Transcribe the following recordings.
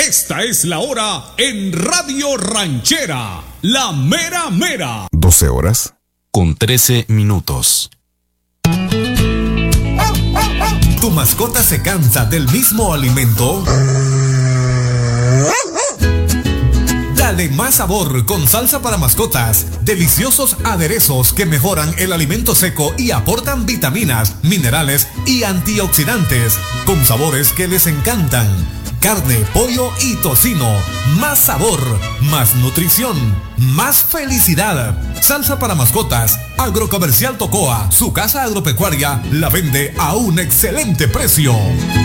Esta es la hora en Radio Ranchera, la mera mera. 12 horas con 13 minutos. ¿Tu mascota se cansa del mismo alimento? Dale más sabor con salsa para mascotas. Deliciosos aderezos que mejoran el alimento seco y aportan vitaminas, minerales y antioxidantes, con sabores que les encantan. Carne, pollo y tocino. Más sabor, más nutrición, más felicidad. Salsa para mascotas. Agrocomercial Tocoa, su casa agropecuaria, la vende a un excelente precio.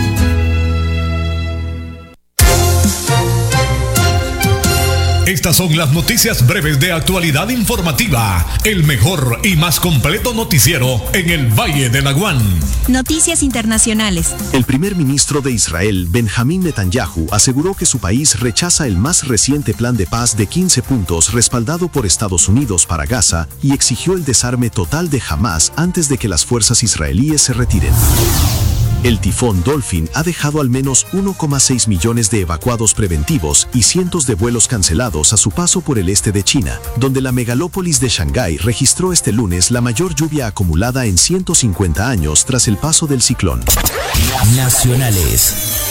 Estas son las noticias breves de actualidad informativa. El mejor y más completo noticiero en el Valle de Laguán. Noticias internacionales. El primer ministro de Israel, Benjamín Netanyahu, aseguró que su país rechaza el más reciente plan de paz de 15 puntos respaldado por Estados Unidos para Gaza y exigió el desarme total de Hamás antes de que las fuerzas israelíes se retiren. El tifón Dolphin ha dejado al menos 1,6 millones de evacuados preventivos y cientos de vuelos cancelados a su paso por el este de China, donde la megalópolis de Shanghái registró este lunes la mayor lluvia acumulada en 150 años tras el paso del ciclón. Nacionales.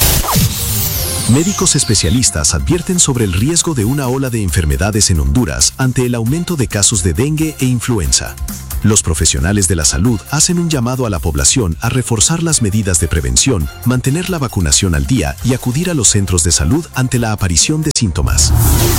Médicos especialistas advierten sobre el riesgo de una ola de enfermedades en Honduras ante el aumento de casos de dengue e influenza. Los profesionales de la salud hacen un llamado a la población a reforzar las medidas de prevención, mantener la vacunación al día y acudir a los centros de salud ante la aparición de síntomas.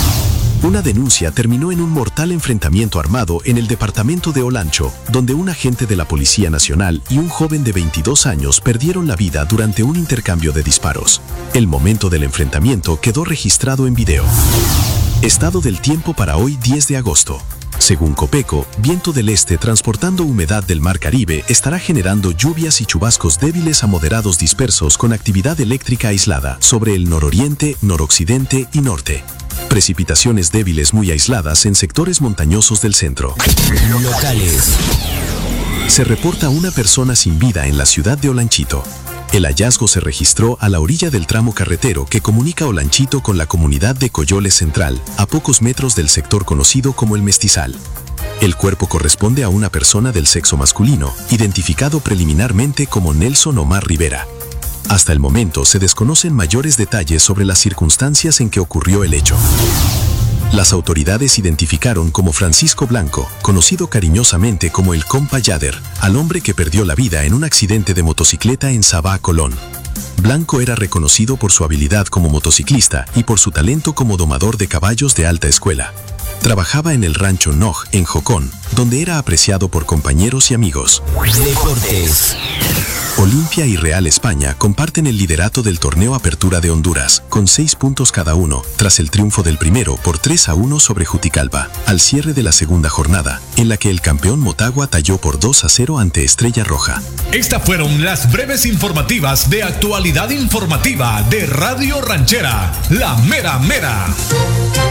Una denuncia terminó en un mortal enfrentamiento armado en el departamento de Olancho, donde un agente de la Policía Nacional y un joven de 22 años perdieron la vida durante un intercambio de disparos. El momento del enfrentamiento quedó registrado en video. Estado del tiempo para hoy 10 de agosto. Según Copeco, viento del este transportando humedad del Mar Caribe estará generando lluvias y chubascos débiles a moderados dispersos con actividad eléctrica aislada sobre el nororiente, noroccidente y norte. Precipitaciones débiles muy aisladas en sectores montañosos del centro. Locales. Se reporta una persona sin vida en la ciudad de Olanchito. El hallazgo se registró a la orilla del tramo carretero que comunica Olanchito con la comunidad de Coyoles Central, a pocos metros del sector conocido como El Mestizal. El cuerpo corresponde a una persona del sexo masculino, identificado preliminarmente como Nelson Omar Rivera. Hasta el momento se desconocen mayores detalles sobre las circunstancias en que ocurrió el hecho. Las autoridades identificaron como Francisco Blanco, conocido cariñosamente como el Compa Yader, al hombre que perdió la vida en un accidente de motocicleta en Sabá, Colón. Blanco era reconocido por su habilidad como motociclista y por su talento como domador de caballos de alta escuela. Trabajaba en el rancho Noj, en Jocón, donde era apreciado por compañeros y amigos. Deportes. Olimpia y Real España comparten el liderato del torneo Apertura de Honduras, con 6 puntos cada uno, tras el triunfo del primero por 3-1 sobre Juticalpa, al cierre de la segunda jornada, en la que el campeón Motagua talló por 2-0 ante Estrella Roja. Estas fueron las breves informativas de actualidad informativa de Radio Ranchera, la mera mera.